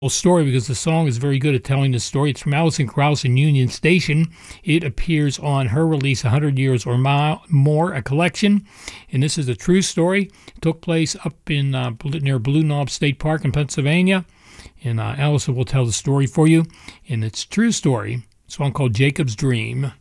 story because the song is very good at telling the story. It's from Alison Krauss and Union Station. It appears on her release 100 Years or More, a collection. And this is a true story. It took place up in near Blue Knob State Park in Pennsylvania. And Alison will tell the story for you. And it's a true story. It's one called Jacob's Dream.